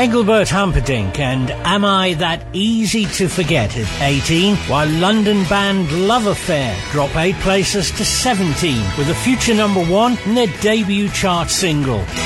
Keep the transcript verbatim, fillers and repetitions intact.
Engelbert Humperdinck and Am I That Easy to Forget at eighteen, while London band Love Affair drop eight places to seventeen with a future number one and their debut chart single.